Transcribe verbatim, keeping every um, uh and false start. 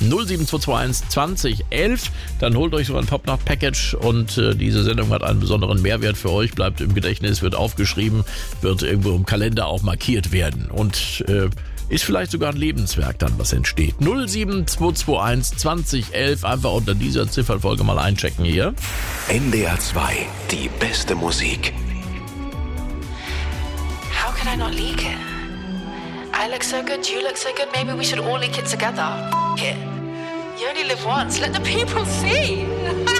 null sieben zwei zwei eins zwanzig elf. Dann holt euch so ein Popnacht-Package und äh, diese Sendung hat einen besonderen Mehrwert für euch, bleibt im Gedächtnis, wird aufgeschrieben, wird irgendwo im Kalender auch markiert werden und äh, ist vielleicht sogar ein Lebenswerk dann, was entsteht. null sieben zwei zwei eins zwanzig elf, einfach unter dieser Ziffernfolge mal einchecken hier. N D R zwei, die beste Musik. How can I not leak it? I look so good, you look so good, maybe we should all leak it together. F- it. You only live once, let the people see.